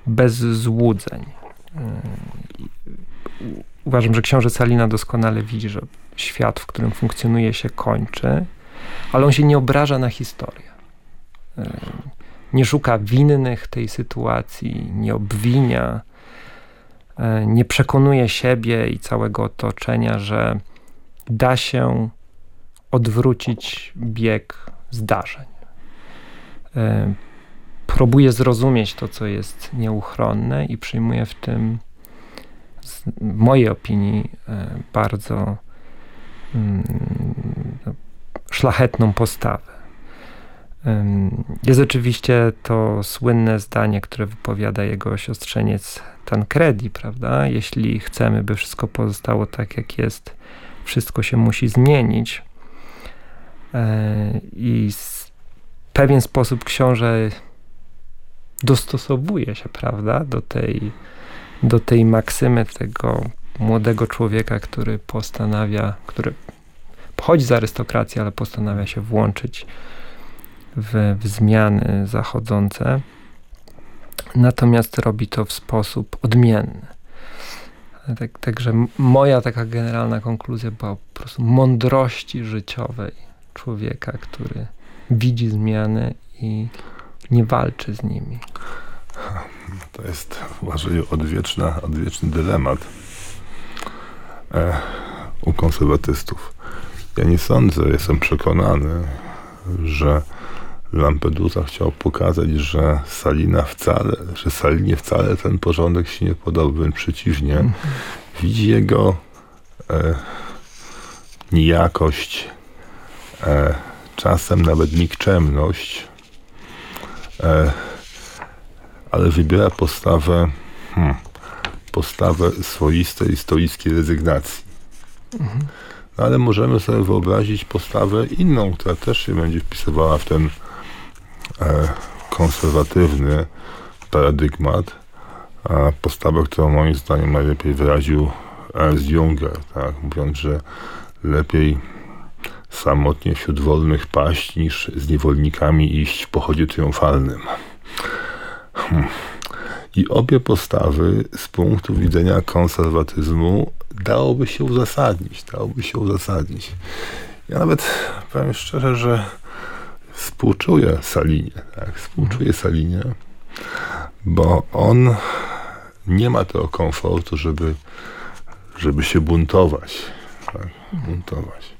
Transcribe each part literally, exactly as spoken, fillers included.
bez złudzeń. Uważam, że książę Salina doskonale widzi, że świat, w którym funkcjonuje, się kończy, ale on się nie obraża na historię. Nie szuka winnych tej sytuacji, nie obwinia, nie przekonuje siebie i całego otoczenia, że da się odwrócić bieg zdarzeń. Próbuje zrozumieć to, co jest nieuchronne i przyjmuje w tym, w mojej opinii, bardzo szlachetną postawę. Jest oczywiście to słynne zdanie, które wypowiada jego siostrzeniec Tancredi, prawda? Jeśli chcemy, by wszystko pozostało tak, jak jest, wszystko się musi zmienić. I w pewien sposób książę dostosowuje się, prawda, do tej, do tej maksymy tego młodego człowieka, który postanawia, który pochodzi z arystokracji, ale postanawia się włączyć w, w zmiany zachodzące. Natomiast robi to w sposób odmienny. Tak, także moja taka generalna konkluzja była po prostu mądrości życiowej człowieka, który widzi zmiany i nie walczy z nimi. To jest, uważaj, odwieczna, odwieczny dylemat e, u konserwatystów. Ja nie sądzę, jestem przekonany, że Lampedusa chciał pokazać, że Salina wcale, że Salinie wcale ten porządek się nie podoba, wręcz przeciwnie. Mm. Widzi jego e, nijakość, e, czasem nawet nikczemność, e, ale wybiera postawę, hmm, postawę swoistej, stoickiej rezygnacji. Mm. No, ale możemy sobie wyobrazić postawę inną, która też się będzie wpisywała w ten e, konserwatywny paradygmat, a postawę, którą moim zdaniem najlepiej wyraził Ernst Junger, tak, mówiąc, że lepiej samotnie wśród wolnych paść, niż z niewolnikami iść w pochodzie triumfalnym. Hmm. I obie postawy z punktu widzenia konserwatyzmu dałoby się uzasadnić, dałoby się uzasadnić. Ja nawet powiem szczerze, że współczuję Salinie, tak, współczuję Salinie, bo on nie ma tego komfortu, żeby, żeby się buntować, tak, buntować.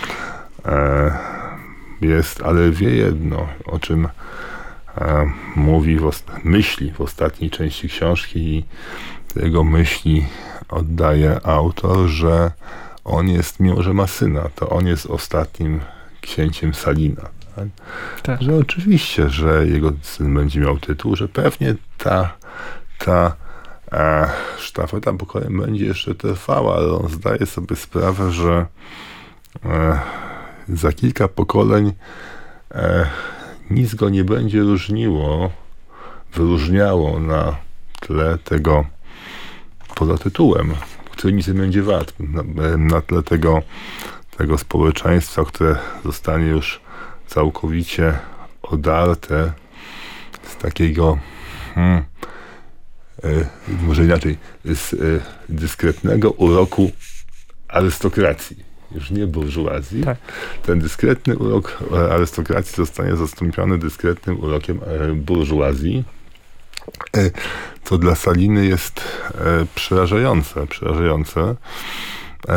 E, jest, ale wie jedno, o czym e, mówi, w osta- myśli w ostatniej części książki i jego myśli oddaje autor, że on jest, mimo że ma syna, to on jest ostatnim księciem Salina. Tak? Tak. Że oczywiście, że jego syn będzie miał tytuł, że pewnie ta, ta e, sztafeta pokoleń będzie jeszcze trwała, ale on zdaje sobie sprawę, że e, za kilka pokoleń e, nic go nie będzie różniło, wyróżniało na tle tego, poza tytułem, który nic nie będzie wart, na, na tle tego, tego społeczeństwa, które zostanie już całkowicie odarte z takiego hmm, y, może inaczej, z y, dyskretnego uroku arystokracji, już nie burżuazji. Tak. Ten dyskretny urok arystokracji zostanie zastąpiony dyskretnym urokiem y, burżuazji, y, co dla Saliny jest y, przerażające, przerażające. Y,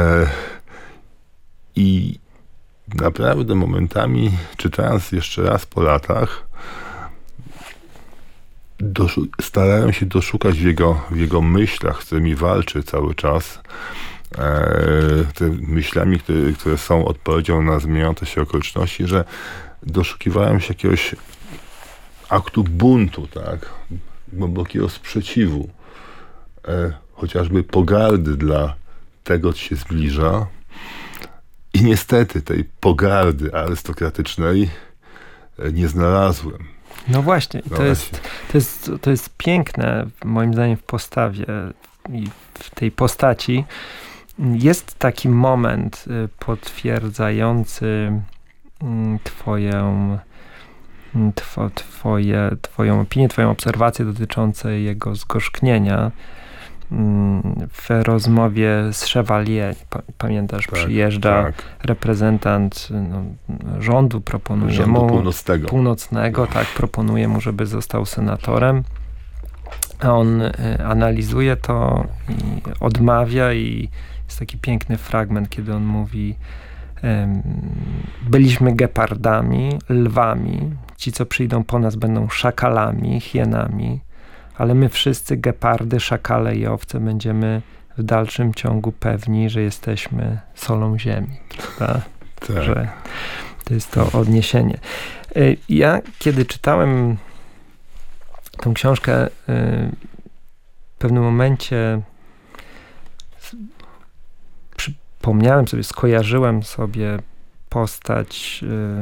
I naprawdę momentami, czytając jeszcze raz po latach, doszu- starałem się doszukać w jego, w jego myślach, z którymi walczy cały czas, e, te myślami, które, które są odpowiedzią na zmieniające się okoliczności, że doszukiwałem się jakiegoś aktu buntu, tak, głębokiego sprzeciwu, e, chociażby pogardy dla tego, co się zbliża. I niestety tej pogardy arystokratycznej nie znalazłem. No właśnie, no to, jest, to, jest, to jest piękne, moim zdaniem, w postawie i w tej postaci. Jest taki moment potwierdzający twoją two, twoje, twoją opinię, twoją obserwację dotyczące jego zgorzknienia. W rozmowie z Chevalier, pamiętasz, tak, przyjeżdża tak. reprezentant no, rządu, proponuje rządu mu północnego. północnego, tak, proponuje mu, żeby został senatorem, a on y, analizuje to i odmawia i jest taki piękny fragment, kiedy on mówi: byliśmy gepardami, lwami, ci, co przyjdą po nas, będą szakalami, hienami, ale my wszyscy, gepardy, szakale i owce, będziemy w dalszym ciągu pewni, że jesteśmy solą ziemi. Prawda? Tak. Że to jest to odniesienie. Ja, kiedy czytałem tę książkę, w pewnym momencie przypomniałem sobie, skojarzyłem sobie postać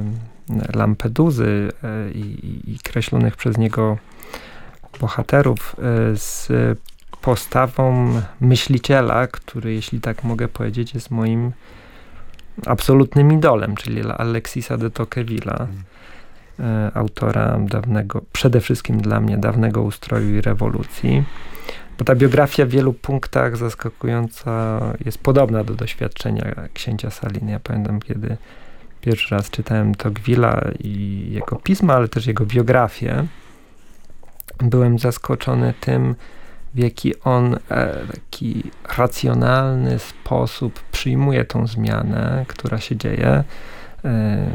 Lampedusy i, i kreślonych przez niego bohaterów z postawą myśliciela, który, jeśli tak mogę powiedzieć, jest moim absolutnym idolem, czyli Alexisa de Tocqueville'a, hmm. autora dawnego, przede wszystkim dla mnie, dawnego ustroju i rewolucji. Bo ta biografia w wielu punktach zaskakująca jest podobna do doświadczenia księcia Saliny. Ja pamiętam, kiedy pierwszy raz czytałem Tocqueville'a i jego pisma, ale też jego biografię, byłem zaskoczony tym, w jaki on e, taki racjonalny sposób przyjmuje tą zmianę, która się dzieje. E,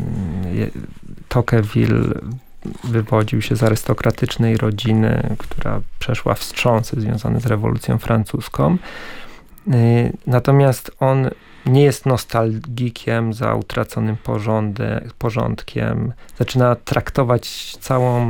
Tocqueville wywodził się z arystokratycznej rodziny, która przeszła wstrząsy związane z rewolucją francuską. E, natomiast on nie jest nostalgikiem za utraconym porządek, porządkiem. Zaczyna traktować całą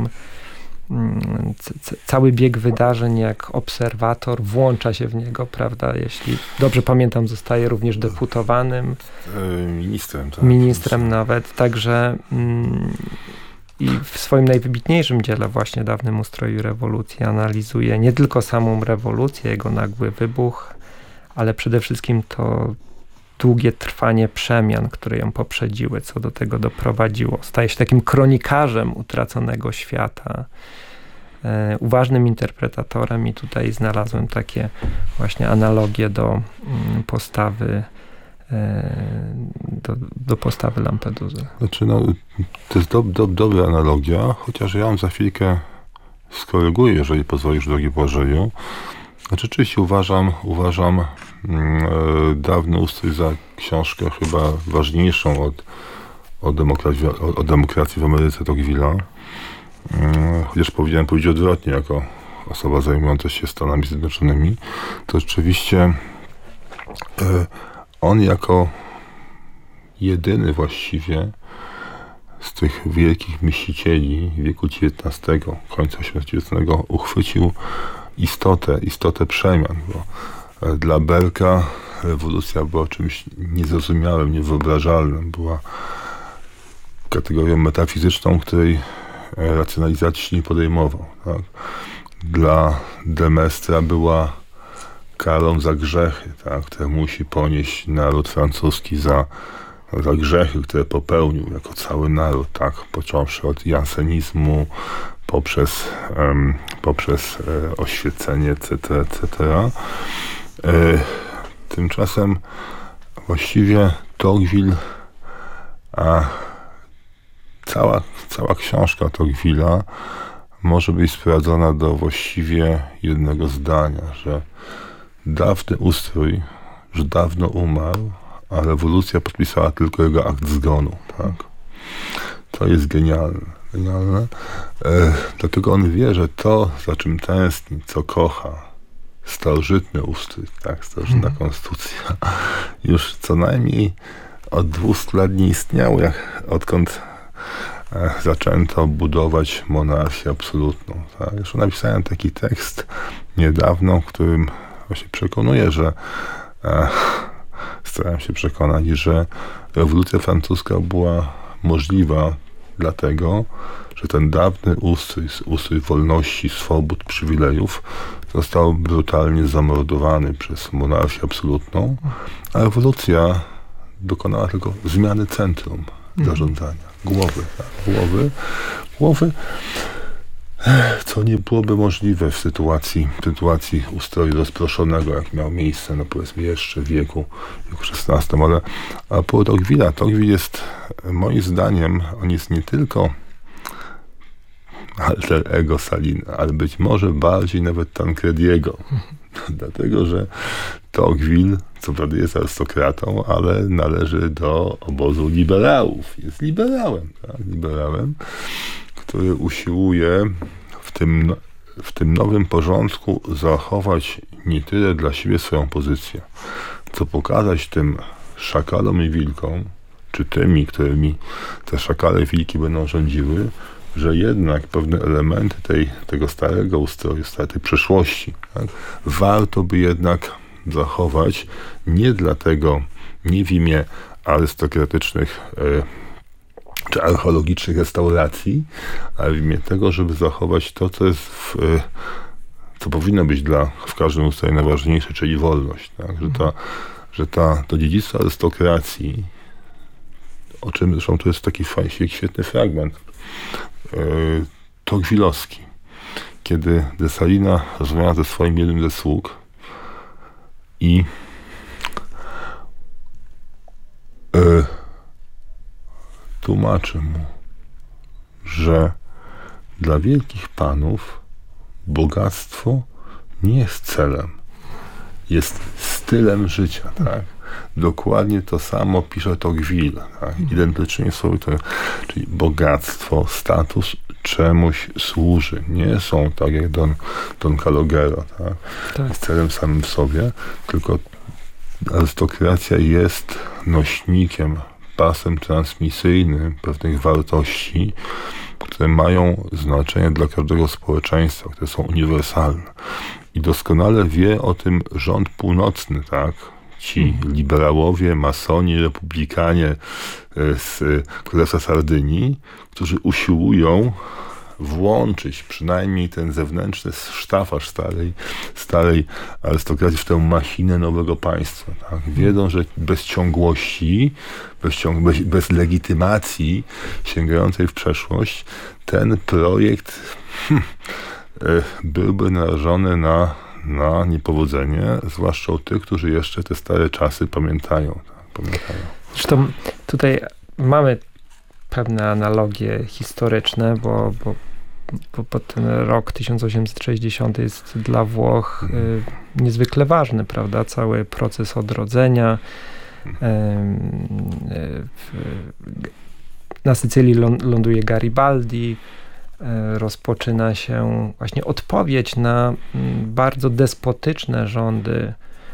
C- cały bieg wydarzeń jak obserwator, włącza się w niego, prawda? Jeśli dobrze pamiętam, zostaje również deputowanym. Ministrem, tak. Ministrem nawet. Także mm, i w swoim najwybitniejszym dziele, właśnie Dawnym ustroju rewolucji, analizuje nie tylko samą rewolucję, jego nagły wybuch, ale przede wszystkim to długie trwanie przemian, które ją poprzedziły, co do tego doprowadziło. Staje się takim kronikarzem utraconego świata, e, uważnym interpretatorem i tutaj znalazłem takie właśnie analogie do mm, postawy e, do, do postawy Lampedusy. Znaczy, no, to jest do, do, dobra analogia, chociaż ja ją za chwilkę skoryguję, jeżeli pozwolisz, drogi Błażeju. Znaczy, rzeczywiście uważam, uważam mm, e, Dawny ustrój za książkę chyba ważniejszą od, od, demokracji, od, od demokracji w Ameryce Tocqueville'a. Mm, chociaż powinienem powiedzieć odwrotnie, jako osoba zajmująca się Stanami Zjednoczonymi, to rzeczywiście e, on jako jedyny właściwie z tych wielkich myślicieli wieku dziewiętnastego, końca dziewiętnastego uchwycił istotę, istotę przemian, bo dla Berka rewolucja była czymś niezrozumiałym, niewyobrażalnym. Była kategorią metafizyczną, której racjonalizacji się nie podejmował. Tak? Dla Demestra była karą za grzechy, tak? Które musi ponieść naród francuski za, za grzechy, które popełnił jako cały naród, tak? Począwszy od jansenizmu, poprzez, um, poprzez e, oświecenie, et cetera, et cetera. E, tymczasem właściwie Tocqueville, a cała, cała książka Tocqueville'a może być sprowadzona do właściwie jednego zdania, że dawny ustrój już dawno umarł, a rewolucja podpisała tylko jego akt zgonu. Tak? To jest genialne. Genialne. E, dlatego on wie, że to, za czym tęskni, co kocha, starożytny ustrój, tak, starożytna hmm. konstytucja, już co najmniej od dwustu lat nie istniał, jak odkąd e, zaczęto budować monarchię absolutną. Tak. Już napisałem taki tekst niedawno, w którym właśnie przekonuję, że e, starałem się przekonać, że rewolucja francuska była możliwa dlatego, że ten dawny ustrój, ustrój wolności, swobód, przywilejów został brutalnie zamordowany przez monarchię absolutną, a rewolucja dokonała tylko zmiany centrum zarządzania. głowy, tak, głowy, głowy, co nie byłoby możliwe w sytuacji, w sytuacji ustroju rozproszonego, jak miał miejsce, no powiedzmy jeszcze w wieku, wieku szesnastym, ale a po Tocqueville'a, Tocqueville jest, moim zdaniem, on jest nie tylko alter ego Salina, ale być może bardziej nawet Tancrediego. Dlatego, że Tocqueville, co prawda jest arystokratą, ale należy do obozu liberałów. Jest liberałem, tak? Liberałem, który usiłuje w tym, w tym nowym porządku zachować nie tyle dla siebie swoją pozycję, co pokazać tym szakalom i wilkom, czy tymi, którymi te szakale i wilki będą rządziły, że jednak pewne elementy tej, tego starego ustroju, tej przeszłości, tak, warto by jednak zachować nie dlatego, nie w imię arystokratycznych y, czy archeologicznych restauracji, ale w imię tego, żeby zachować to, co jest w, y, co powinno być dla w każdym ustroju najważniejsze, czyli wolność. Tak? Że, ta, że ta, to dziedzictwo arystokracji, o czym zresztą to jest taki fajny, świetny fragment, Yy, Tocqueville'owski, kiedy Dessalina rozmawia ze swoim jednym ze sług i yy, tłumaczy mu, że dla wielkich panów bogactwo nie jest celem, jest stylem życia, tak? Dokładnie to samo pisze Tocqueville, tak? Identycznie sobie to, czyli bogactwo, status czemuś służy. Nie są tak jak Don, Don Calogero, tak? Tak. Celem samym w sobie, tylko arystokracja jest nośnikiem, pasem transmisyjnym pewnych wartości, które mają znaczenie dla każdego społeczeństwa, które są uniwersalne. I doskonale wie o tym rząd północny, tak? Ci liberałowie, masoni, republikanie z Królestwa Sardynii, którzy usiłują włączyć przynajmniej ten zewnętrzny sztafaż starej, starej arystokracji w tę machinę nowego państwa. Tak? Wiedzą, że bez ciągłości, bez, ciąg- bez, bez legitymacji sięgającej w przeszłość, ten projekt hmm, byłby narażony na na niepowodzenie, zwłaszcza u tych, którzy jeszcze te stare czasy pamiętają. Tak, pamiętają. Zresztą tutaj mamy pewne analogie historyczne, bo, bo, bo, bo ten rok tysiąc osiemset sześćdziesiąty jest dla Włoch y, niezwykle ważny, prawda? Cały proces odrodzenia. Y, y, na Sycylii ląduje Garibaldi. Rozpoczyna się właśnie odpowiedź na bardzo despotyczne rządy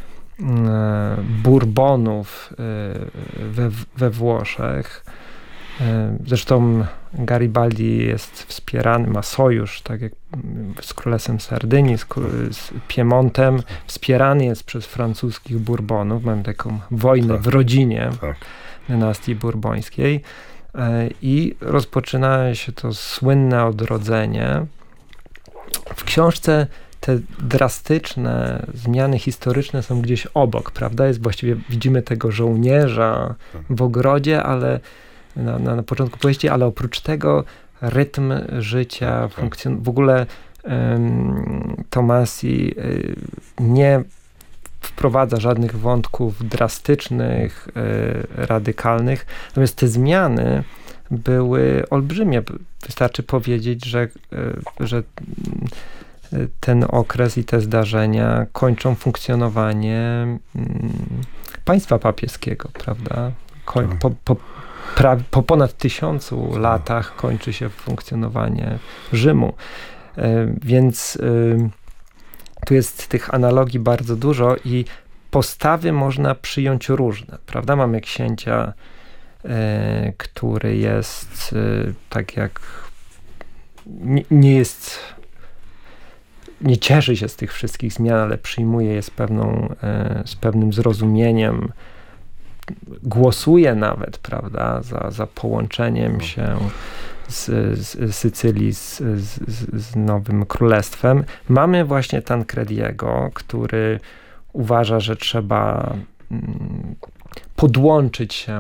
Bourbonów we, we Włoszech. Zresztą Garibaldi jest wspierany, ma sojusz, tak jak z Królestwem Sardynii, z, z Piemontem, wspierany jest przez francuskich Bourbonów. Mamy taką wojnę tak. w rodzinie tak. dynastii bourbońskiej. I rozpoczyna się to słynne odrodzenie. W książce te drastyczne zmiany historyczne są gdzieś obok, prawda? Jest właściwie, widzimy tego żołnierza w ogrodzie, ale na, na, na początku powieści, ale oprócz tego rytm życia, funkcjon- w ogóle um, Tomasi y, nie wprowadza żadnych wątków drastycznych, y, radykalnych. Natomiast te zmiany były olbrzymie. Wystarczy powiedzieć, że, y, że ten okres i te zdarzenia kończą funkcjonowanie y, państwa papieskiego, prawda? Koń, po, po, pra, po ponad tysiącu latach kończy się funkcjonowanie Rzymu. Y, więc y, tu jest tych analogii bardzo dużo i postawy można przyjąć różne, prawda? Mamy księcia, y, który jest y, tak jak nie, nie jest, nie cieszy się z tych wszystkich zmian, ale przyjmuje je z, pewną, y, z pewnym zrozumieniem, głosuje nawet, prawda, za, za połączeniem się Z, z Sycylii z, z, z Nowym Królestwem. Mamy właśnie Tancrediego, który uważa, że trzeba mm, podłączyć się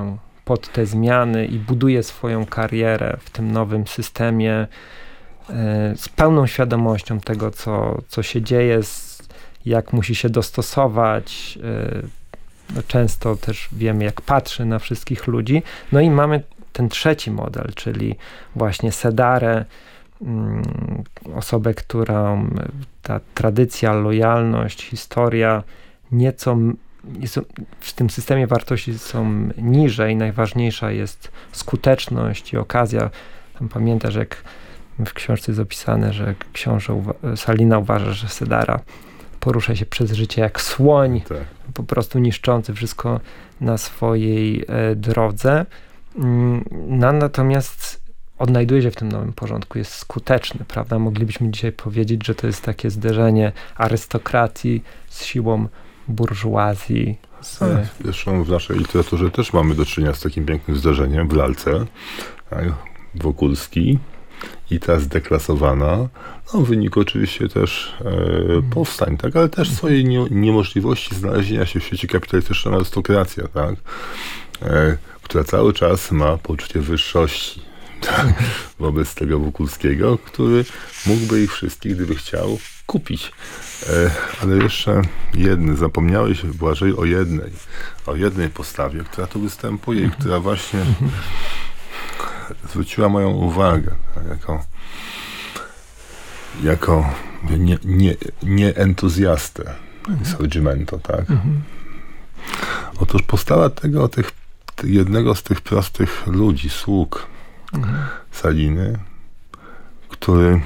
pod te zmiany i buduje swoją karierę w tym nowym systemie z pełną świadomością tego, co, co się dzieje, jak musi się dostosować. No często też wiemy, jak patrzy na wszystkich ludzi. No i mamy ten trzeci model, czyli właśnie Sedarę, osobę, którą ta tradycja, lojalność, historia nieco jest, w tym systemie wartości są niżej. Najważniejsza jest skuteczność i okazja. Tam pamiętasz, jak w książce jest opisane, że książę uwa- Salina uważa, że Sedara porusza się przez życie jak słoń, tak. po prostu niszczący wszystko na swojej e, drodze. No, natomiast odnajduje się w tym nowym porządku, jest skuteczny, prawda? Moglibyśmy dzisiaj powiedzieć, że to jest takie zderzenie arystokracji z siłą burżuazji. Z... Zresztą w naszej literaturze też mamy do czynienia z takim pięknym zderzeniem w lalce. Tak? Wokulski i ta zdeklasowana, no w wyniku oczywiście też e, powstań, tak, ale też swojej nie, niemożliwości znalezienia się w świecie kapitalistycznej arystokracja, tak, e, która cały czas ma poczucie wyższości, tak, wobec tego Wokulskiego, który mógłby ich wszystkich, gdyby chciał, kupić. E, ale jeszcze jedny, zapomniałeś, Błażej, o jednej, o jednej postawie, która tu występuje i która właśnie zwróciła moją uwagę, tak, jako, jako nie, nie, nie entuzjastę Sorgimento, tak? Mhm. Otóż postawa tego, tych, jednego z tych prostych ludzi, sług mhm. Saliny, który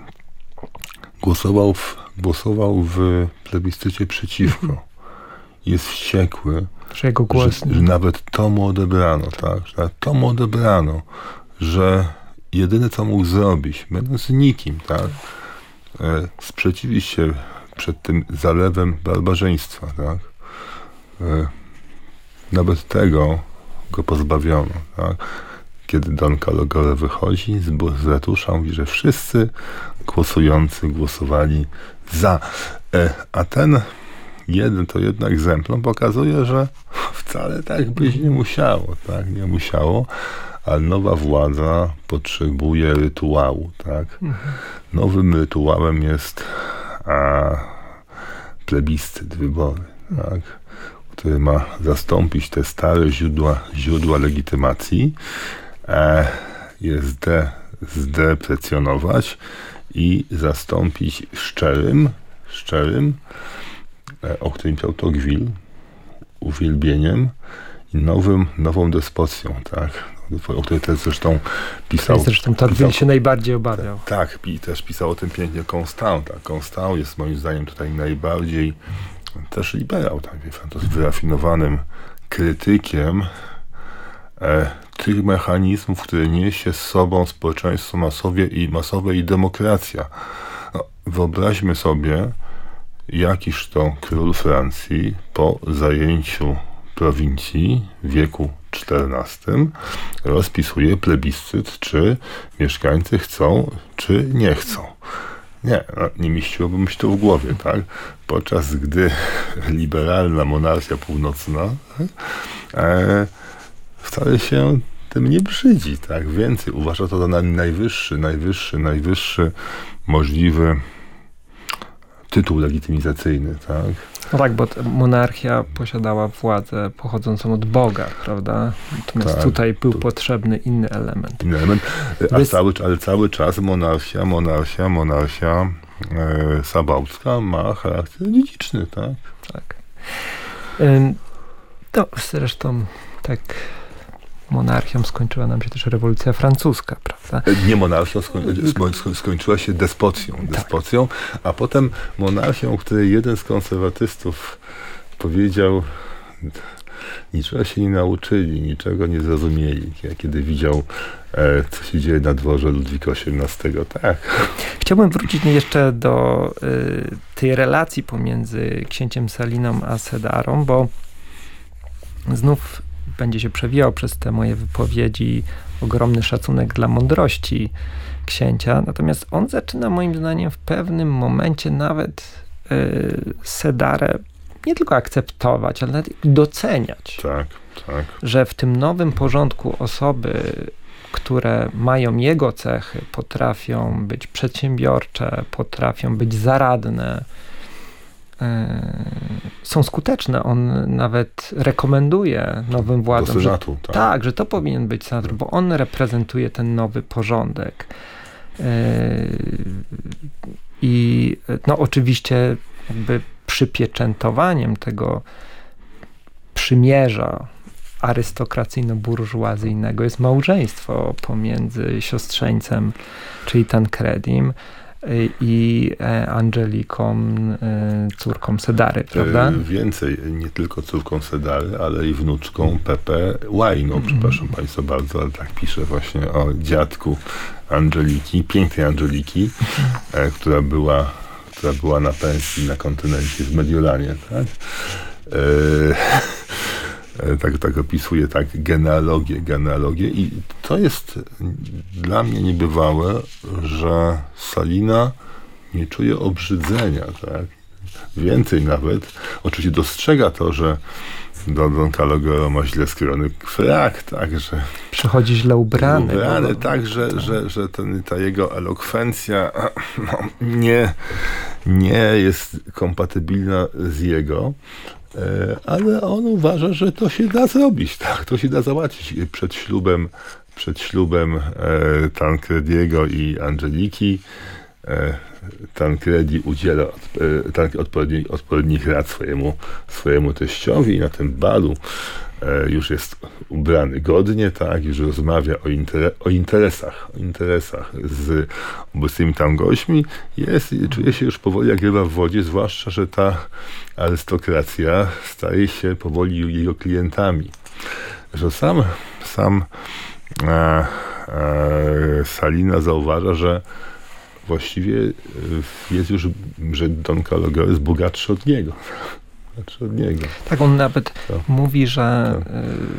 głosował w, głosował w plebiscycie przeciwko. Mhm. Jest wściekły, że jego głos, że, że nawet to mu odebrano, tak? Że to mu odebrano, że jedyne co mógł zrobić, będąc nikim, tak? E, sprzeciwić się przed tym zalewem barbarzyństwa, tak? E, nawet tego go pozbawiono, tak? Kiedy Don Calogero wychodzi z ratusza, mówi, że wszyscy głosujący głosowali za. E, a ten jeden to jednak egzemplarz pokazuje, że wcale tak być nie musiało, tak, nie musiało, ale nowa władza potrzebuje rytuału, tak. Mhm. Nowym rytuałem jest a, plebiscyt, wybory, tak, który ma zastąpić te stare źródła, źródła legitymacji, e, je zde, zdeprecjonować i zastąpić szczerym, szczerym, o którym pisał Tocqueville, uwielbieniem i nowym, nową despocją, tak, o której też zresztą pisał. Zresztą Tocqueville się najbardziej obawiał. Tak, i też pisał o tym pięknie Constant. Tak. Constant jest moim zdaniem tutaj najbardziej też liberał, tak, wyrafinowanym krytykiem e, tych mechanizmów, które niesie z sobą społeczeństwo masowe i, masowe i demokracja. No, wyobraźmy sobie, jakiż to król Francji po zajęciu prowincji w wieku czternastym rozpisuje plebiscyt, czy mieszkańcy chcą, czy nie chcą. Nie, no, nie mieściłoby mi się to w głowie, tak? Podczas gdy liberalna monarchia północna e, wcale się tym nie brzydzi, tak? Więcej uważa to za najwyższy, najwyższy, najwyższy możliwy tytuł legitymizacyjny, tak? No tak, bo monarchia posiadała władzę pochodzącą od Boga, prawda? Natomiast tak, tutaj był tu potrzebny inny element. Inny element, a Bez... cały, ale cały czas monarchia, monarchia, monarchia e, sabałcka ma charakter dziedziczny, tak? Tak. Ym, to zresztą tak monarchią skończyła nam się też rewolucja francuska, prawda? Nie monarchią, skoń, skończyła się despocją, despocją, tak. A potem monarchią, której jeden z konserwatystów powiedział, niczego się nie nauczyli, niczego nie zrozumieli, kiedy widział, e, co się dzieje na dworze Ludwika osiemnastego. Tak. Chciałbym wrócić jeszcze do y, tej relacji pomiędzy księciem Saliną a Sedarą, bo znów będzie się przewijał przez te moje wypowiedzi ogromny szacunek dla mądrości księcia, natomiast on zaczyna moim zdaniem w pewnym momencie nawet y, Sedarę nie tylko akceptować, ale nawet doceniać. Tak, tak. że w tym nowym porządku osoby, które mają jego cechy, potrafią być przedsiębiorcze, potrafią być zaradne, są skuteczne. On nawet rekomenduje nowym władzom, do Senatu, że, tak. tak, że to powinien być senator, bo on reprezentuje ten nowy porządek. I no oczywiście jakby przypieczętowaniem tego przymierza arystokracyjno-burżuazyjnego jest małżeństwo pomiędzy siostrzeńcem, czyli Tancredim, i Angeliką, córką Sedary, prawda? Więcej, nie tylko córką Sedary, ale i wnuczką Pepe Łajną, mm. przepraszam Państwa bardzo, ale tak pisze właśnie o dziadku Angeliki, pięknej Angeliki, e, która była, która była na pensji na kontynencie w Mediolanie, tak? E, tak, tak opisuje tak genealogię, genealogię i to jest dla mnie niebywałe, że Salina nie czuje obrzydzenia, tak? Więcej nawet, oczywiście dostrzega to, że Don, Don Calogero ma źle skrojony frak, tak, że przychodzi źle ubrany. Ubrany, bo, tak, że, tak. że, że ten, ta jego elokwencja no, nie, nie jest kompatybilna z jego, ale on uważa, że to się da zrobić, tak, to się da załatwić przed ślubem, przed ślubem e, Tancrediego i Angeliki. E, Tancredi udziela od, e, tak, odpowiedni, odpowiednich rad swojemu, swojemu teściowi i na tym balu e, już jest ubrany godnie, tak, już rozmawia o, inter, o interesach, o interesach z obecnymi tam gośćmi, jest, czuje się już powoli jak ryba w wodzie, zwłaszcza, że ta arystokracja staje się powoli jego klientami. Że sam, sam e, e, Salina zauważa, że właściwie jest już, że Don Calogero jest bogatszy od niego. Bogatszy od niego. Tak, on nawet to. mówi, że to.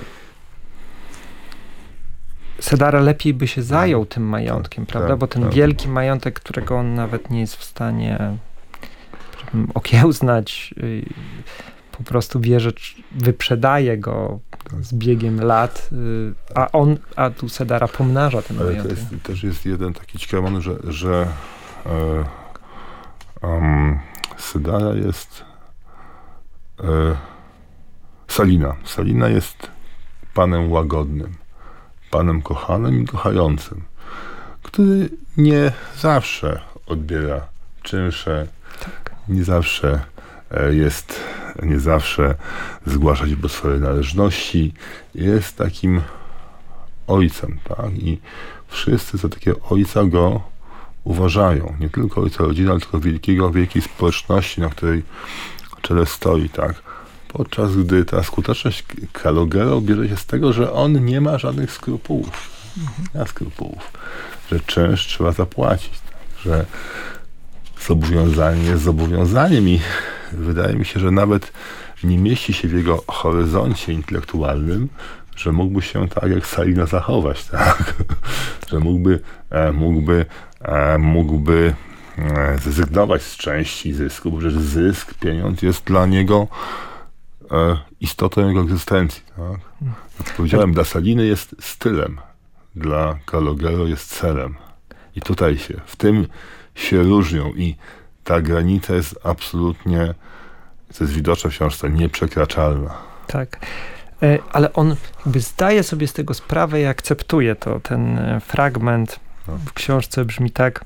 Sedara lepiej by się zajął tym majątkiem, tak, prawda? Tak, Bo ten tak. wielki majątek, którego on nawet nie jest w stanie okiełznać, po prostu wie, że wyprzedaje go z biegiem lat, a on, a tu Sedara pomnaża ten Ale majątek. To jest, też jest jeden taki ciekawy moment, że, że e, um, Sedara jest e, Salina. Salina jest panem łagodnym, panem kochanym i kochającym, który nie zawsze odbiera czynsze, tak. nie zawsze jest, nie zawsze zgłasza się po swoje należności, jest takim ojcem, tak? I wszyscy za takiego ojca go uważają. Nie tylko ojca rodziny, ale tylko wielkiego, wielkiej społeczności, na której czele stoi, tak? Podczas gdy ta skuteczność Calogero bierze się z tego, że on nie ma żadnych skrupułów. Nie ma skrupułów. Że czynsz trzeba zapłacić, tak? Że zobowiązanie jest zobowiązaniem i wydaje mi się, że nawet nie mieści się w jego horyzoncie intelektualnym, że mógłby się tak jak Salina zachować, tak? Że mógłby, e, mógłby, e, mógłby e, zrezygnować z części zysku, bo przecież zysk, pieniądz jest dla niego e, istotą jego egzystencji, tak? Jak powiedziałem, dla Saliny jest stylem, dla Calogero jest celem. I tutaj się, w tym się różnią i ta granica jest absolutnie, to jest widoczne w książce, nieprzekraczalna. Tak, ale on jakby zdaje sobie z tego sprawę i akceptuje to. Ten fragment w książce brzmi tak: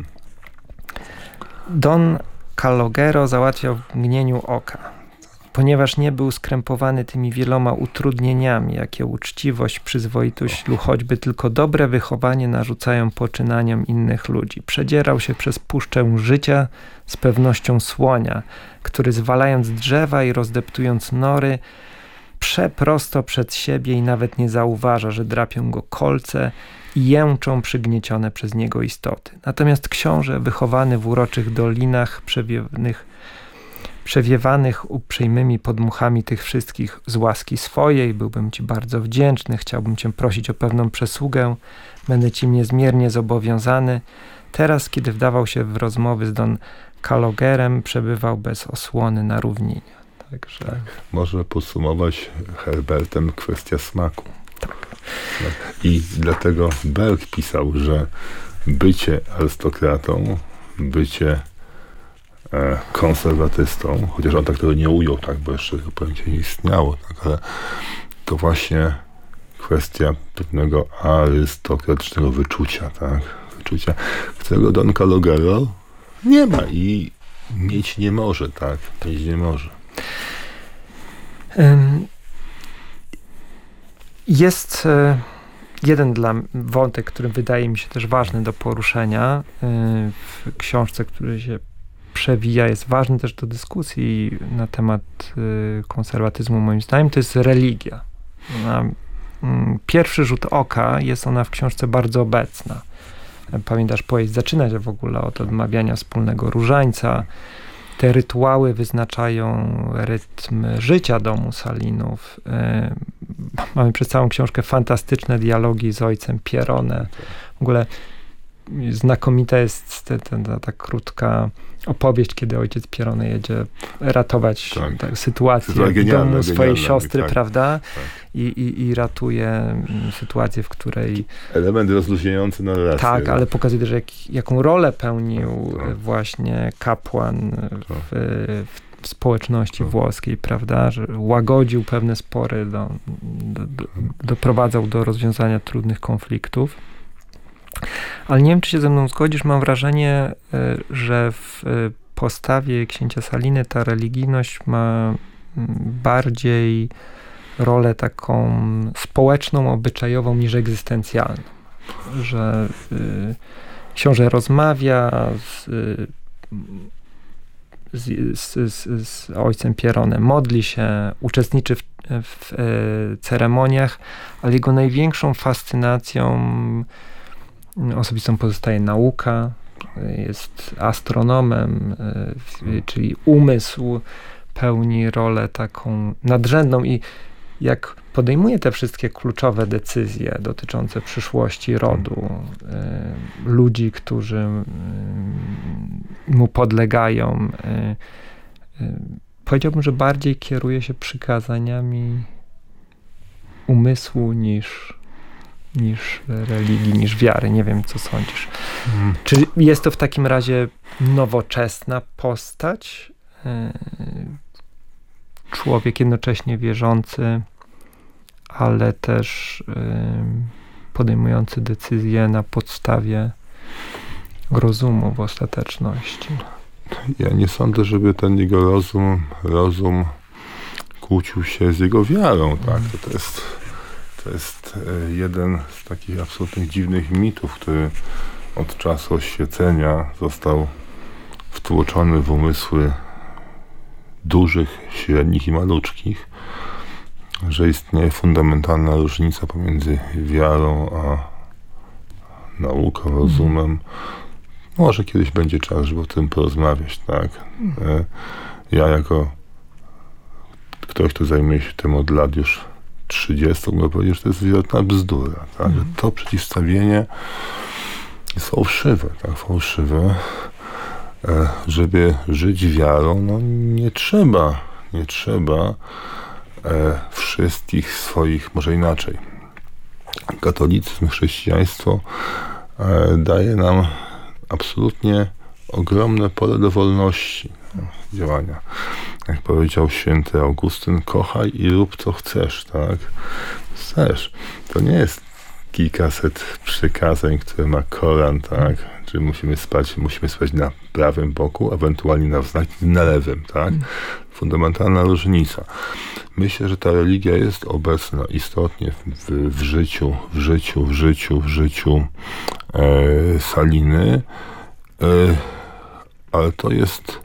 Don Calogero załatwiał w mgnieniu oka, ponieważ nie był skrępowany tymi wieloma utrudnieniami, jakie uczciwość, przyzwoitość lub choćby tylko dobre wychowanie narzucają poczynaniom innych ludzi. Przedzierał się przez puszczę życia z pewnością słonia, który zwalając drzewa i rozdeptując nory, przeprosto przed siebie i nawet nie zauważa, że drapią go kolce i jęczą przygniecione przez niego istoty. Natomiast książę, wychowany w uroczych dolinach przewiewnych, przewiewanych uprzejmymi podmuchami tych wszystkich z łaski swojej, byłbym ci bardzo wdzięczny, chciałbym cię prosić o pewną przysługę, będę ci niezmiernie zobowiązany. Teraz, kiedy wdawał się w rozmowy z Don Calogerem, przebywał bez osłony na równinie. także... Tak. Można podsumować Herbertem kwestia smaku. Tak. I dlatego Berg pisał, że bycie arystokratą, bycie e, konserwatystą, chociaż on tak tego nie ujął, tak, bo jeszcze tego pojęcie nie istniało, tak, ale to właśnie kwestia pewnego arystokratycznego wyczucia, tak, wyczucia, którego Don Calogero nie ma i mieć nie może, tak, mieć nie może. Um, jest e, jeden dla wątek, który wydaje mi się też ważny do poruszenia e, w książce, który się przewija, jest ważny też do dyskusji na temat e, konserwatyzmu, moim zdaniem, to jest religia. Na mm, pierwszy rzut oka jest ona w książce bardzo obecna. Pamiętasz, powieść zaczyna się w ogóle od odmawiania wspólnego różańca. Te rytuały wyznaczają rytm życia domu Salinów. Yy, mamy przez całą książkę fantastyczne dialogi z ojcem Pierone. W ogóle znakomita jest ta, ta, ta, ta krótka opowieść, kiedy ojciec Pierone jedzie ratować tak. tak, sytuację w domu swojej siostry, tak, prawda? Tak. I, i, I ratuje sytuację, w której... Element rozluźniający narrację. Tak, ale pokazuje, że jak, jaką rolę pełnił tak. właśnie kapłan w, w społeczności tak. włoskiej, prawda? Że łagodził pewne spory, do, do, do, doprowadzał do rozwiązania trudnych konfliktów. Ale nie wiem, czy się ze mną zgodzisz, mam wrażenie, że w postawie księcia Saliny ta religijność ma bardziej rolę taką społeczną, obyczajową niż egzystencjalną. Że y, książę rozmawia z, z, z, z, z ojcem Pieronem, modli się, uczestniczy w, w e, ceremoniach, ale jego największą fascynacją osobistą pozostaje nauka, jest astronomem, czyli umysł pełni rolę taką nadrzędną i jak podejmuje te wszystkie kluczowe decyzje dotyczące przyszłości rodu, ludzi, którzy mu podlegają, powiedziałbym, że bardziej kieruje się przykazaniami umysłu niż niż religii, niż wiary. Nie wiem, co sądzisz. Hmm. Czy jest to w takim razie nowoczesna postać? Człowiek jednocześnie wierzący, ale też podejmujący decyzje na podstawie rozumu w ostateczności. Ja nie sądzę, żeby ten jego rozum, rozum kłócił się z jego wiarą. Tak? To, to jest To jest jeden z takich absolutnych dziwnych mitów, który od czasu oświecenia został wtłoczony w umysły dużych, średnich i maluczkich, że istnieje fundamentalna różnica pomiędzy wiarą a nauką, rozumem. Może kiedyś będzie czas, żeby o tym porozmawiać, tak? Ja jako ktoś, kto zajmuje się tym od lat już trzydziestu, mogę powiedzieć, że to jest zwrotna bzdura, tak? Mm. To przeciwstawienie jest fałszywe, tak? Fałszywe. E, żeby żyć wiarą, no nie trzeba, nie trzeba e, wszystkich swoich, może inaczej. Katolicyzm, chrześcijaństwo e, daje nam absolutnie ogromne pole do wolności no, działania. Jak powiedział święty Augustyn, kochaj i rób co chcesz, tak? Chcesz. To nie jest kilkaset przykazań, które ma Koran, tak? Czy musimy spać, musimy spać na prawym boku, ewentualnie na wznak na lewym, tak? Fundamentalna różnica. Myślę, że ta religia jest obecna istotnie w, w życiu, w życiu, w życiu, w życiu e, Saliny, e, ale to jest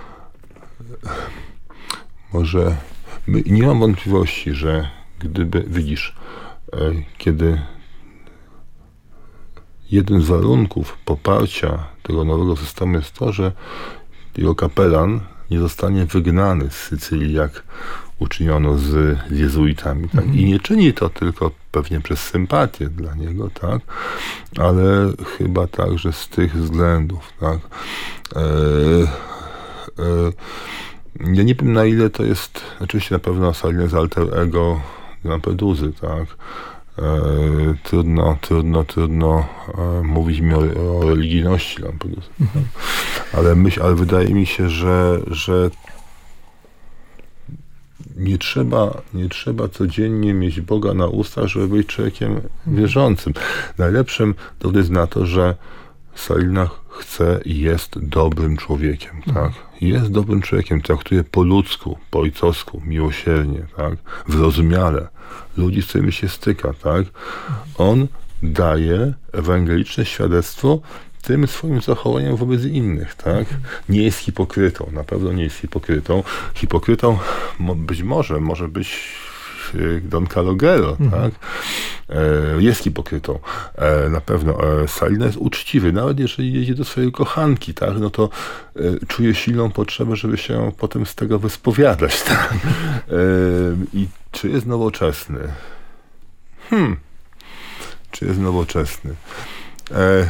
może my, nie mam wątpliwości, że gdyby, widzisz, e, kiedy jeden z warunków poparcia tego nowego systemu jest to, że jego kapelan nie zostanie wygnany z Sycylii, jak uczyniono z jezuitami. Tak? I nie czyni to tylko pewnie przez sympatię dla niego, tak? Ale chyba także z tych względów. Tak? E, e, Ja nie wiem, na ile to jest, oczywiście na pewno Salina z alter ego Lampedusy, tak? E, trudno, trudno, trudno e, mówić mi o, o religijności Lampedusy. Mhm. Ale myśl, ale wydaje mi się, że, że nie trzeba, nie trzeba codziennie mieć Boga na ustach, żeby być człowiekiem wierzącym. Najlepszym dowód jest na to, że Salina chce i jest dobrym człowiekiem, tak? Jest dobrym człowiekiem, traktuje po ludzku, po ojcowsku, miłosiernie, tak? Wyrozumiale. Ludzi, z którymi się styka, tak? On daje ewangeliczne świadectwo tym swoim zachowaniem wobec innych, tak? Nie jest hipokrytą, na pewno nie jest hipokrytą. Hipokrytą być może, może być Don Calogero, mhm. tak? E, jest hipokrytą. E, na pewno. E, Salina jest uczciwy. Nawet jeżeli jedzie do swojej kochanki, tak? No to e, czuje silną potrzebę, żeby się potem z tego wyspowiadać, tak? E, I czy jest nowoczesny? Hmm. Czy jest nowoczesny? E,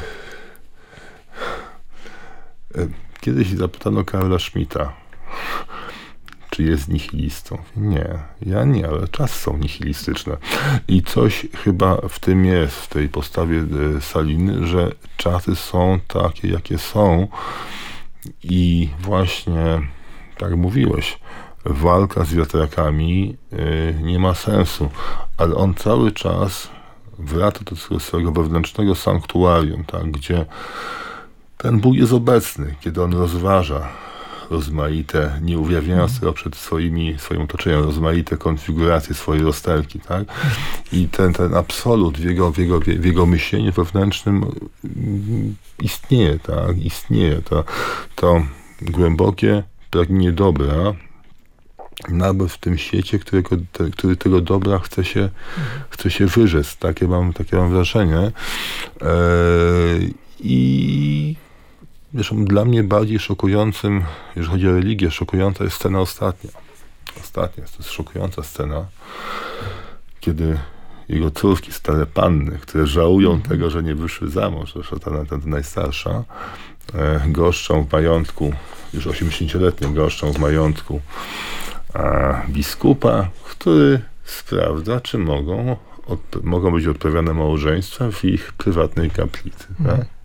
e, kiedyś zapytano Karla Schmidta, czy jest nihilistą. Nie, ja nie, ale czasy są nihilistyczne. I coś chyba w tym jest, w tej postawie Saliny, że czasy są takie, jakie są i właśnie, tak jak mówiłeś, walka z wiatrakami y, nie ma sensu, ale on cały czas wraca do swojego wewnętrznego sanktuarium, tak, gdzie ten Bóg jest obecny, kiedy on rozważa rozmaite, nie ujawniając tego przed swoimi, swoim otoczeniem, rozmaite konfiguracje swojej rozterki, tak? I ten, ten absolut w jego, w, jego, w jego myśleniu wewnętrznym istnieje, tak? Istnieje. To, to głębokie pragnienie dobra, nawet w tym świecie, którego, te, który tego dobra chce się, chce się wyrzec. Takie mam, takie mam wrażenie. Eee, I zresztą dla mnie bardziej szokującym, jeżeli chodzi o religię, szokująca jest scena ostatnia. Ostatnia, to jest szokująca scena, kiedy jego córki, stare panny, które żałują mm. tego, że nie wyszły za mąż, zresztą ta, ta, ta najstarsza, e, goszczą w majątku, już osiemdziesięcioletnie goszczą w majątku a, biskupa, który sprawdza, czy mogą, od, mogą być odprawiane małżeństwa w ich prywatnej kaplicy. Mm. Tak?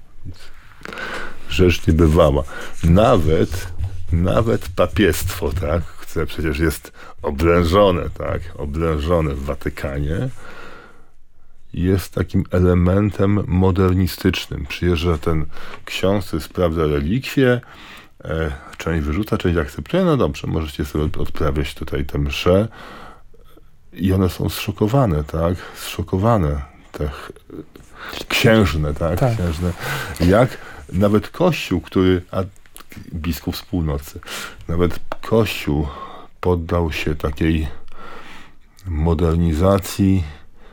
Rzecz niebywała. Nawet, nawet papiestwo, tak, które przecież jest oblężone, tak, oblężone w Watykanie, jest takim elementem modernistycznym. Przyjeżdża ten ksiądz, który sprawdza relikwie, e, część wyrzuca, część akceptuje, no dobrze, możecie sobie odprawiać tutaj te msze i one są zszokowane, tak, zszokowane, te księżne, tak, tak. księżne, jak nawet Kościół, który, a biskup z północy, nawet Kościół poddał się takiej modernizacji,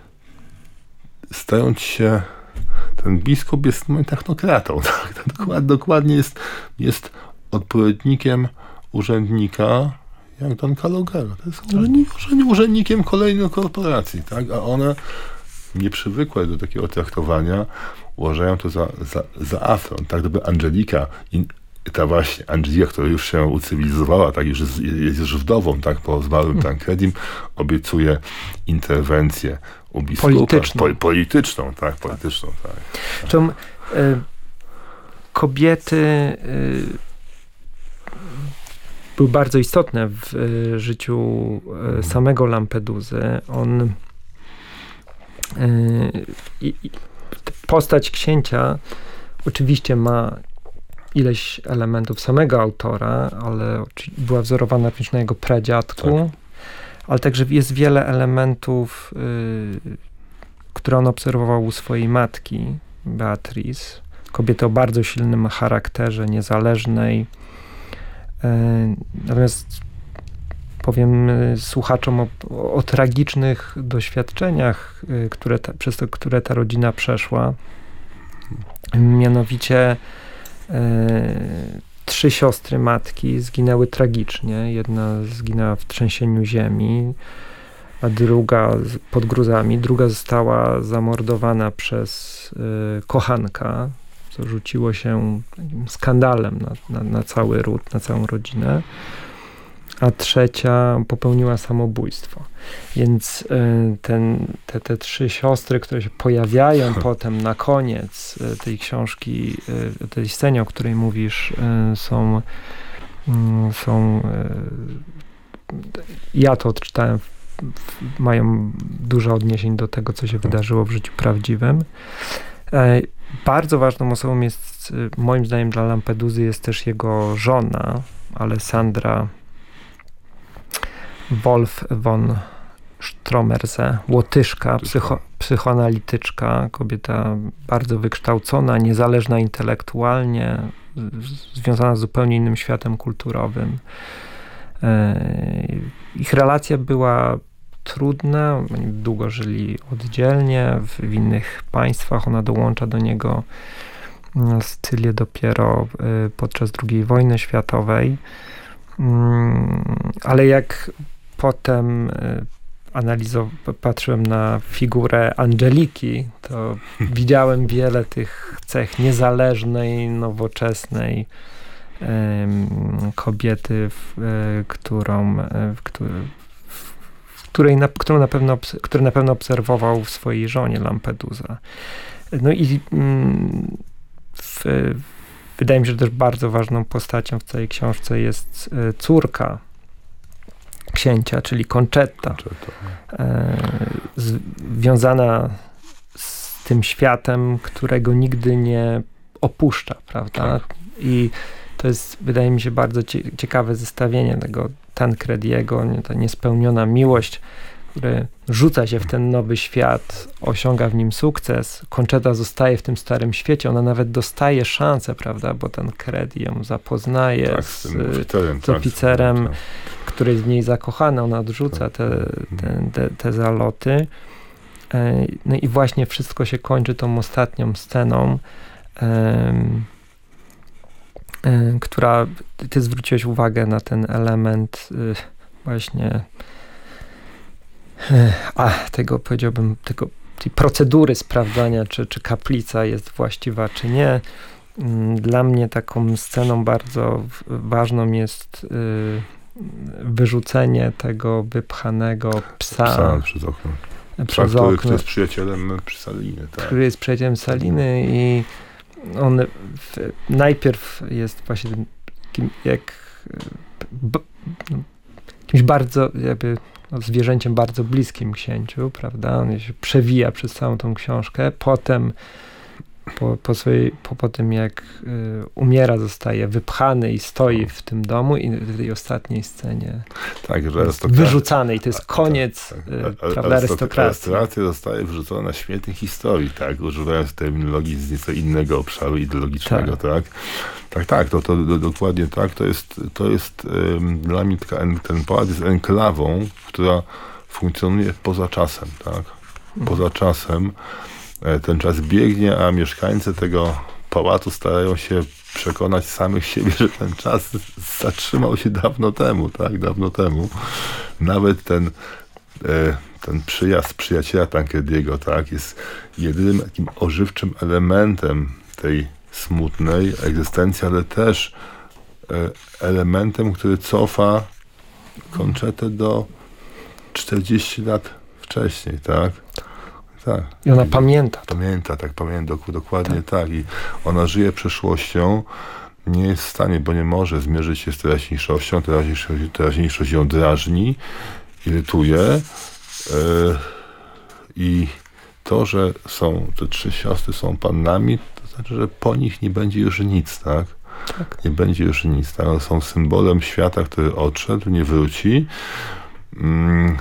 stając się, ten biskup jest technokratą, tak? Dokładnie, dokładnie jest, jest odpowiednikiem urzędnika jak Don Calogero. To jest urzędnik, urzędnikiem kolejnej korporacji, tak? A one nie przywykłe do takiego traktowania, uważają to za, za, za afront. Tak, gdyby Angelika, i ta właśnie Angelika, która już się ucywilizowała, tak, już jest, jest już wdową, tak, po zmarłym hmm. Tancredim, obiecuje interwencję u biskupa. Polityczną. Po, polityczną, tak, polityczną, tak. tak. Czym, y, kobiety y, były bardzo istotne w y, życiu y, samego Lampedusy. On I, i postać księcia oczywiście ma ileś elementów samego autora, ale była wzorowana również na jego pradziadku, tak. Ale także jest wiele elementów, y, które on obserwował u swojej matki, Beatrice, kobiety o bardzo silnym charakterze, niezależnej. Y, natomiast powiem słuchaczom o, o, o tragicznych doświadczeniach, y, które ta, przez to, które ta rodzina przeszła. Mianowicie y, trzy siostry matki zginęły tragicznie. Jedna zginęła w trzęsieniu ziemi, a druga pod gruzami. Druga została zamordowana przez y, kochanka, co rzuciło się takim skandalem na, na, na cały ród, na całą rodzinę. a trzecia popełniła samobójstwo. Więc ten, te, te trzy siostry, które się pojawiają potem na koniec tej książki, tej scenie, o której mówisz, są, są ja to odczytałem, mają dużo odniesień do tego, co się wydarzyło w życiu prawdziwym. Bardzo ważną osobą jest, moim zdaniem, dla Lampedusy jest też jego żona, Alessandra Wolf von Stromerse, Łotyszka, psycho, psychoanalityczka, kobieta bardzo wykształcona, niezależna intelektualnie, związana z zupełnie innym światem kulturowym. Ich relacja była trudna, oni długo żyli oddzielnie, w, w innych państwach. Ona dołącza do niego Sycylię dopiero podczas drugiej wojny światowej. Ale jak potem analizow- patrzyłem na figurę Angeliki, to widziałem wiele tych cech niezależnej, nowoczesnej um, kobiety, w, y, którą, w, który, w której na, którą na pewno, który na pewno obserwował w swojej żonie Lampedusa. No i mm, w, wydaje mi się, że też bardzo ważną postacią w całej książce jest y, córka księcia, czyli Concetta, związana z tym światem, którego nigdy nie opuszcza, prawda? Tak. I to jest, wydaje mi się, bardzo ciekawe zestawienie tego Tancrediego, ta niespełniona miłość, który rzuca się w ten nowy świat, osiąga w nim sukces. Concetta zostaje w tym starym świecie, ona nawet dostaje szansę, prawda, bo Tancredi ją zapoznaje tak, z, oficerem, z oficerem, tak, który jest w niej zakochany, ona odrzuca te, te, te, te zaloty. No i właśnie wszystko się kończy tą ostatnią sceną, um, um, która, ty zwróciłeś uwagę na ten element y, właśnie a tego, powiedziałbym, tego, tej procedury sprawdzania, czy, czy kaplica jest właściwa, czy nie. Dla mnie taką sceną bardzo ważną jest y, wyrzucenie tego wypchanego psa, psa przez okno. Przez psa, okno, który jest przyjacielem Saliny. Tak. Który jest przyjacielem Saliny i on w, najpierw jest właśnie kim, jak b, kimś bardzo jakby no, zwierzęciem bardzo bliskim księciu, prawda? On się przewija przez całą tą książkę. Potem po, po, swojej, po, po tym jak y, umiera, zostaje wypchany i stoi w tym domu i w tej ostatniej scenie tak, że jest wyrzucany i to jest koniec tak, tak. Y, prawda, arystokracji. Arystokracja zostaje wyrzucona na świetnych historii, tak, używając terminologii z nieco innego obszaru ideologicznego, tak. Tak, tak, tak to, to, to dokładnie tak, to jest, to jest um, dla mnie taka, ten pałac jest enklawą, która funkcjonuje poza czasem, tak, poza czasem. Ten czas biegnie, a mieszkańcy tego pałacu starają się przekonać samych siebie, że ten czas zatrzymał się dawno temu, tak, dawno temu. Nawet ten, ten przyjazd przyjaciela Tancrediego, tak, jest jedynym takim ożywczym elementem tej smutnej egzystencji, ale też elementem, który cofa Concetę do czterdziestu lat wcześniej, tak. Tak. I ona I pamięta. Pamięta, tak, pamięta, dokładnie tak. tak. I ona żyje przeszłością, nie jest w stanie, bo nie może zmierzyć się z teraźniejszością, teraźniejszość, teraźniejszość ją drażni, irytuje. Yy, I to, że są, te trzy siostry są pannami, to znaczy, że po nich nie będzie już nic, tak? tak. Nie będzie już nic, tak? One są symbolem świata, który odszedł, nie wróci. Yy,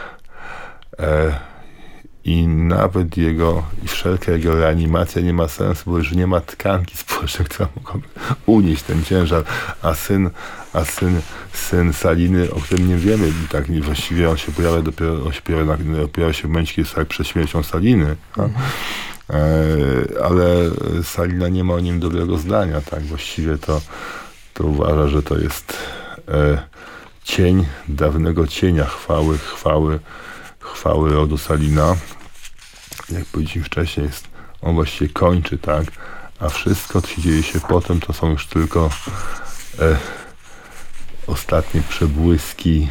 yy, I nawet jego, i wszelka jego reanimacja nie ma sensu, bo już nie ma tkanki społecznej, która mogłaby unieść ten ciężar, a syn, a syn, syn Saliny, o którym nie wiemy, tak właściwie on się pojawia dopiero, on się pojawia, pojawia się w momencie, kiedy jest przed śmiercią Saliny, mm. e, ale Salina nie ma o nim dobrego zdania, tak, właściwie to, to uważa, że to jest e, cień dawnego cienia chwały, chwały, chwały rodu Salina. Jak powiedzieliśmy wcześniej, jest, on właściwie kończy, tak, a wszystko, co dzieje się potem, to są już tylko e, ostatnie przebłyski,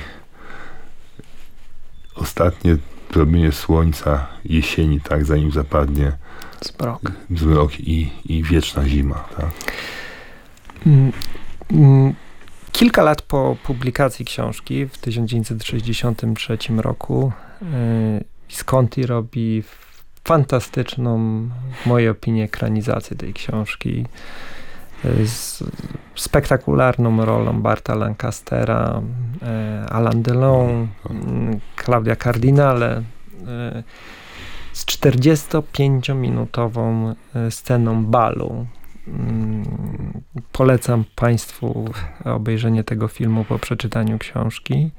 ostatnie promienie słońca jesieni, tak, zanim zapadnie zmrok, zmrok i, i wieczna zima. Tak? Mm, mm, kilka lat po publikacji książki w tysiąc dziewięćset sześćdziesiątym trzecim roku yy, Visconti robi fantastyczną, w mojej opinii, ekranizację tej książki z spektakularną rolą Barta Lancastera, yy, Alain Delon, yy, Claudia Cardinale, yy, z czterdziestopięciominutową sceną balu. Polecam Państwu obejrzenie tego filmu po przeczytaniu książki.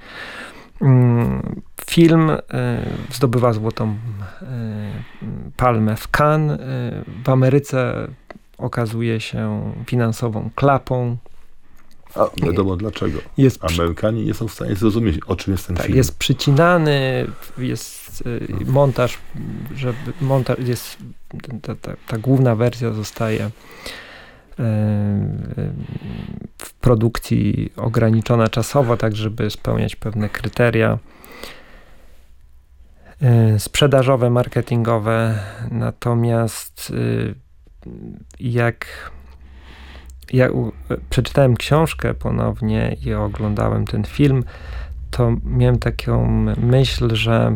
Film zdobywa złotą palmę w Cannes. W Ameryce okazuje się finansową klapą. A wiadomo dlaczego. Jest Amerykanie nie są w stanie zrozumieć, o czym jest ten tak, film. Jest przycinany, jest y, montaż, żeby montaż jest, ta, ta, ta główna wersja zostaje y, w produkcji ograniczona czasowo, tak żeby spełniać pewne kryteria y, sprzedażowe, marketingowe. Natomiast y, jak ja u, przeczytałem książkę ponownie i oglądałem ten film, to miałem taką myśl, że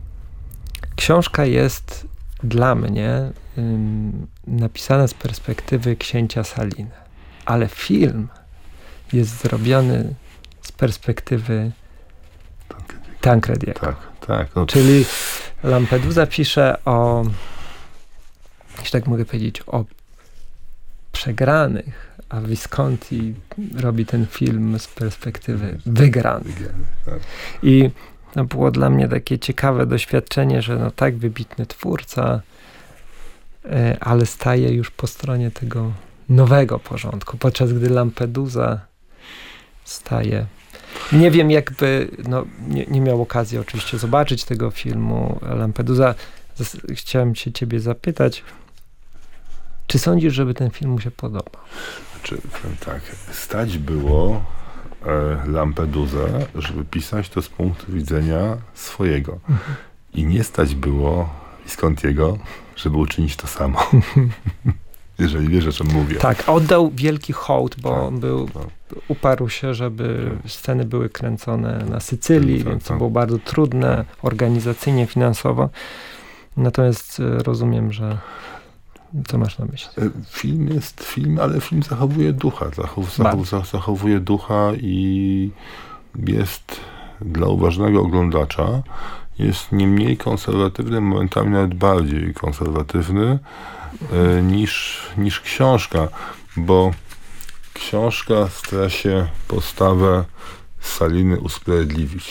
książka jest dla mnie ym, napisana z perspektywy księcia Saliny, ale film jest zrobiony z perspektywy Tancrediego. Tak, tak. No. Czyli Lampedusa pisze o, jeśli tak mogę powiedzieć, o przegranych, a Visconti robi ten film z perspektywy wygranych. Tak. I to było dla mnie takie ciekawe doświadczenie, że no tak wybitny twórca, ale staje już po stronie tego nowego porządku, podczas gdy Lampedusa staje. Nie wiem, jakby, no nie, nie miał okazji oczywiście zobaczyć tego filmu Lampedusa. Chciałem się ciebie zapytać, czy sądzisz, żeby ten film mu się podobał? Znaczy, tak, stać było e, Lampedusę, żeby pisać to z punktu widzenia swojego. Mhm. I nie stać było Viscontiego, żeby uczynić to samo. Jeżeli wiesz, o czym mówię. Tak, oddał wielki hołd, bo tak, był, tak. uparł się, żeby tak. sceny były kręcone na Sycylii, tak, więc to tak. było bardzo trudne tak. organizacyjnie, finansowo. Natomiast rozumiem, że co masz na myśli? Film jest film, ale film zachowuje ducha. Zachow, zachow, zachowuje ducha i jest dla uważnego oglądacza jest nie mniej konserwatywny, momentami nawet bardziej konserwatywny e, niż, niż książka, bo książka stara się postawę Saliny usprawiedliwić.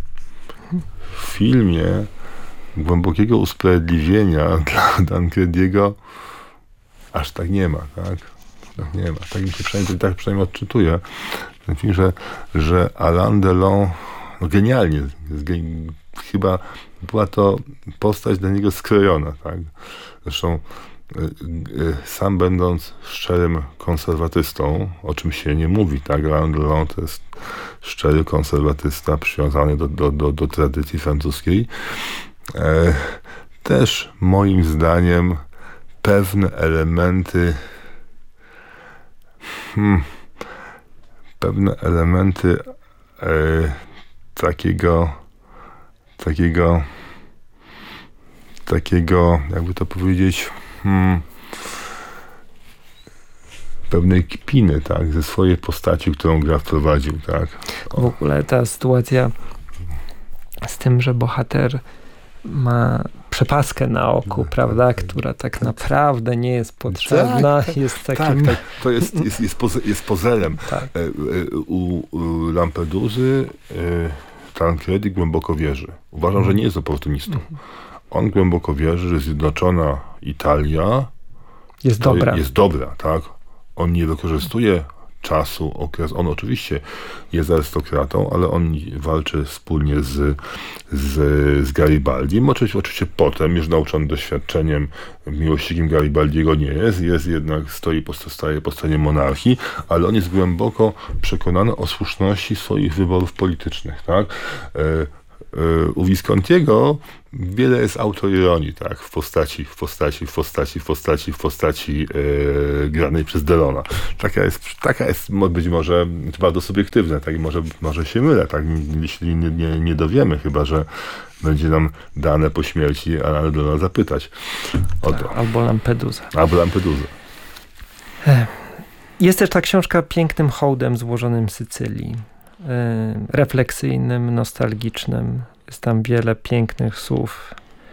W filmie głębokiego usprawiedliwienia dla Tancrediego aż tak nie ma, tak? Tak nie ma. Tak mi się przynajmniej, tak przynajmniej odczytuje. Ten film, że, że Alain Delon no genialnie, gen, chyba była to postać dla niego skrojona, tak? Zresztą y, y, sam będąc szczerym konserwatystą, o czym się nie mówi, tak? Alain Delon to jest szczery konserwatysta przywiązany do, do, do, do tradycji francuskiej. E, też moim zdaniem pewne elementy hmm, pewne elementy e, takiego takiego takiego, jakby to powiedzieć hmm, pewnej kpiny, tak, ze swojej postaci, którą gra wprowadził, tak. O. W ogóle ta sytuacja z tym, że bohater ma przepaskę na oku, tak, prawda, tak, która tak, tak naprawdę nie jest potrzebna, tak, jest takim... Tak, to jest, jest, jest, poze, jest pozerem. Tak. U, u Lampedusy Tancredi głęboko wierzy. Uważam, że nie jest oportunistą. On głęboko wierzy, że Zjednoczona Italia jest dobra. Jest dobra, tak. On nie wykorzystuje czasu, okres. On oczywiście jest arystokratą, ale on walczy wspólnie z, z, z Garibaldim. Oczywiście, oczywiście potem, już nauczony doświadczeniem, miłośnikiem Garibaldiego nie jest, jest jednak, stoi po, staje po stronie monarchii, ale on jest głęboko przekonany o słuszności swoich wyborów politycznych, tak? U Viscontiego wiele jest autoironii, tak, w postaci, w postaci, w postaci, w postaci, w postaci e, granej przez Delona. Taka jest, taka jest być może bardzo subiektywna, tak, i może, może się mylę, tak, jeśli nie, nie, nie dowiemy, chyba że będzie nam dane po śmierci Alaina Delona zapytać o to. Albo Lampedusa. Albo Lampedusa. Jest też ta książka pięknym hołdem złożonym Sycylii. Refleksyjnym, nostalgicznym. Jest tam wiele pięknych słów.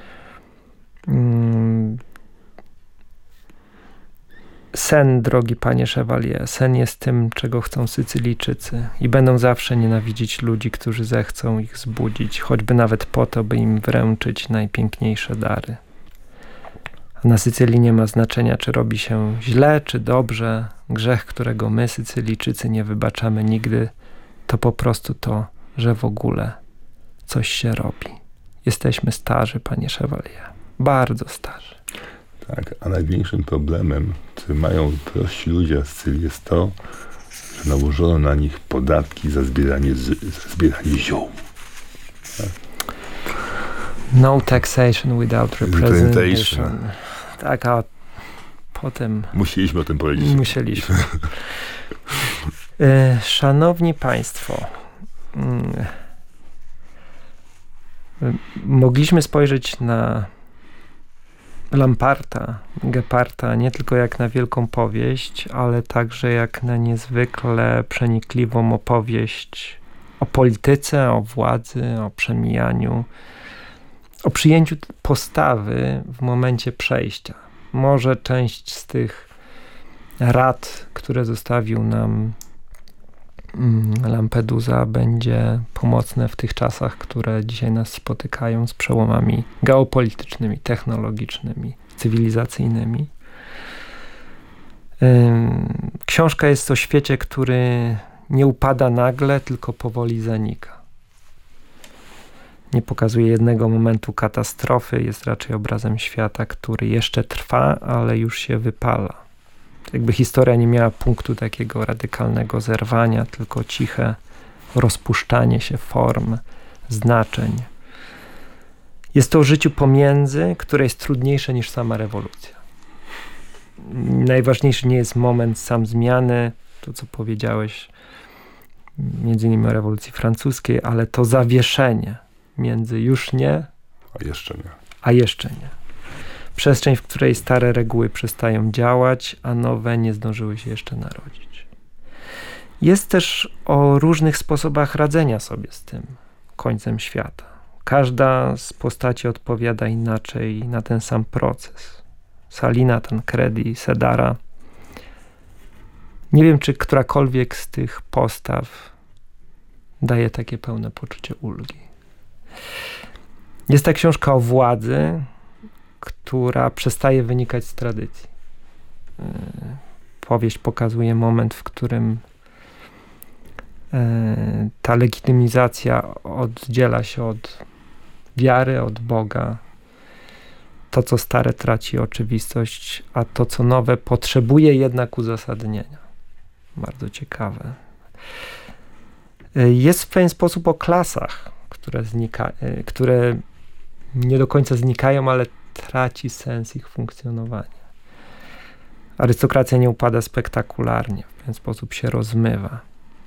Sen, drogi panie Chevalier, sen jest tym, czego chcą Sycylijczycy i będą zawsze nienawidzić ludzi, którzy zechcą ich zbudzić, choćby nawet po to, by im wręczyć najpiękniejsze dary. A na Sycylii nie ma znaczenia, czy robi się źle, czy dobrze. Grzech, którego my, Sycylijczycy, nie wybaczamy nigdy, to po prostu to, że w ogóle coś się robi. Jesteśmy starzy, panie Chevalier. Bardzo starzy. Tak, a największym problemem, który mają prości ludzie z Sycylii, jest to, że nałożono na nich podatki za zbieranie, z, za zbieranie ziół. Tak. No taxation without representation. Tak, a potem... Musieliśmy o tym powiedzieć. Musieliśmy. Szanowni Państwo, mogliśmy spojrzeć na Lamparta, Geparta nie tylko jak na wielką powieść, ale także jak na niezwykle przenikliwą opowieść o polityce, o władzy, o przemijaniu, o przyjęciu postawy w momencie przejścia. Może część z tych rad, które zostawił nam Lampedusa, będzie pomocne w tych czasach, które dzisiaj nas spotykają z przełomami geopolitycznymi, technologicznymi, cywilizacyjnymi. Książka jest o świecie, który nie upada nagle, tylko powoli zanika. Nie pokazuje jednego momentu katastrofy, jest raczej obrazem świata, który jeszcze trwa, ale już się wypala. Jakby historia nie miała punktu takiego radykalnego zerwania, tylko ciche rozpuszczanie się form, znaczeń. Jest to o życiu pomiędzy, które jest trudniejsze niż sama rewolucja. Najważniejszy nie jest moment sam zmiany, to co powiedziałeś, między innymi o rewolucji francuskiej, ale to zawieszenie między już nie, a jeszcze nie. A jeszcze nie. Przestrzeń, w której stare reguły przestają działać, a nowe nie zdążyły się jeszcze narodzić. Jest też o różnych sposobach radzenia sobie z tym końcem świata. Każda z postaci odpowiada inaczej na ten sam proces. Salina, Tancredi, Sedara. Nie wiem, czy którakolwiek z tych postaw daje takie pełne poczucie ulgi. Jest ta książka o władzy, która przestaje wynikać z tradycji. Powieść pokazuje moment, w którym ta legitymizacja oddziela się od wiary, od Boga. To, co stare, traci oczywistość, a to, co nowe, potrzebuje jednak uzasadnienia. Bardzo ciekawe. Jest w pewien sposób o klasach, które, znika, które nie do końca znikają, ale traci sens ich funkcjonowania. Arystokracja nie upada spektakularnie, w ten sposób się rozmywa.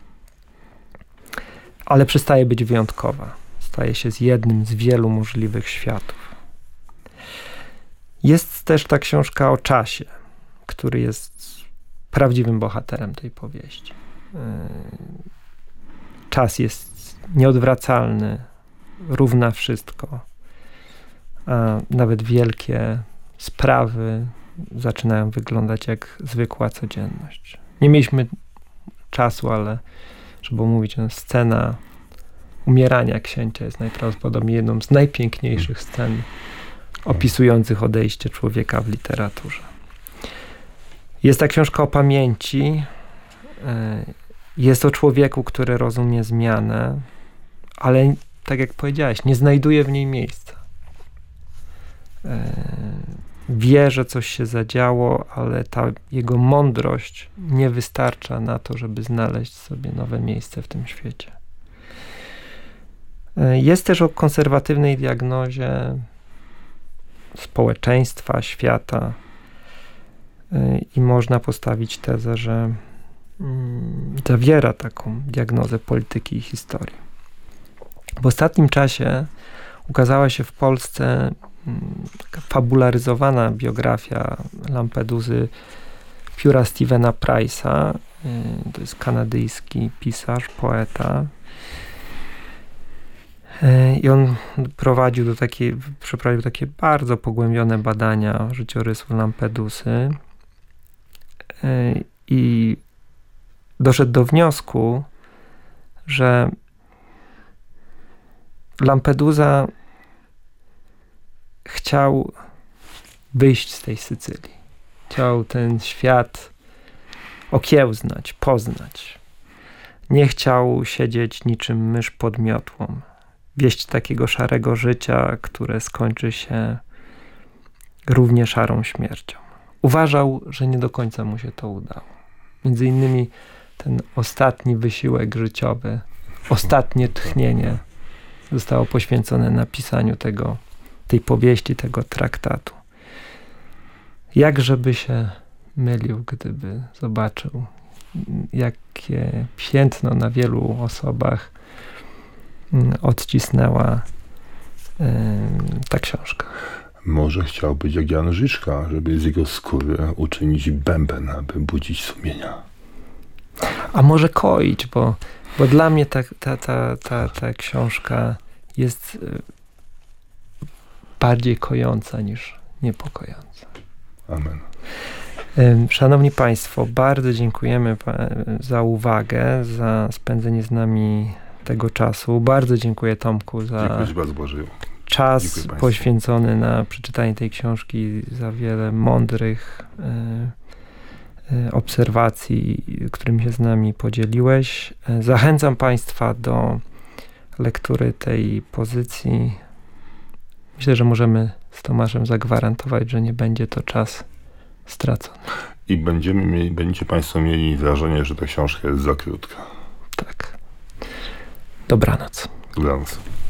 Ale przestaje być wyjątkowa. Staje się z jednym z wielu możliwych światów. Jest też ta książka o czasie, który jest prawdziwym bohaterem tej powieści. Czas jest nieodwracalny, równa wszystko, a nawet wielkie sprawy zaczynają wyglądać jak zwykła codzienność. Nie mieliśmy czasu, ale żeby omówić, no, scena umierania księcia jest najprawdopodobniej jedną z najpiękniejszych scen opisujących odejście człowieka w literaturze. Jest ta książka o pamięci, Jest to człowieku, który rozumie zmianę, ale tak jak powiedziałeś, nie znajduje w niej miejsca. Wie, że coś się zadziało, ale ta jego mądrość nie wystarcza na to, żeby znaleźć sobie nowe miejsce w tym świecie. Jest też o konserwatywnej diagnozie społeczeństwa, świata i można postawić tezę, że zawiera taką diagnozę polityki i historii. W ostatnim czasie ukazała się w Polsce taka fabularyzowana biografia Lampedusy pióra Stephena Price'a. To jest kanadyjski pisarz, poeta. I on prowadził do takiej, przeprowadził takie bardzo pogłębione badania życiorysu Lampedusy i doszedł do wniosku, że Lampedusa chciał wyjść z tej Sycylii. Chciał ten świat okiełznać, poznać. Nie chciał siedzieć niczym mysz pod miotłą. Wieść takiego szarego życia, które skończy się równie szarą śmiercią. Uważał, że nie do końca mu się to udało. Między innymi ten ostatni wysiłek życiowy, ostatnie tchnienie zostało poświęcone napisaniu tego, tej powieści, tego traktatu. Jakżeby się mylił, gdyby zobaczył, jakie piętno na wielu osobach odcisnęła y, ta książka. Może chciał być jak Jan Żyżka, żeby z jego skóry uczynić bęben, aby budzić sumienia. A może koić, bo, bo dla mnie ta, ta, ta, ta, ta książka jest bardziej kojąca niż niepokojąca. Amen. Szanowni Państwo, bardzo dziękujemy za uwagę, za spędzenie z nami tego czasu. Bardzo dziękuję Tomku za czas poświęcony na przeczytanie tej książki, za wiele mądrych y, y, obserwacji, którymi się z nami podzieliłeś. Zachęcam Państwa do lektury tej pozycji. Myślę, że możemy z Tomaszem zagwarantować, że nie będzie to czas stracony. I będziemy mieli, będziecie Państwo mieli wrażenie, że ta książka jest za krótka. Tak. Dobranoc. Dobranoc.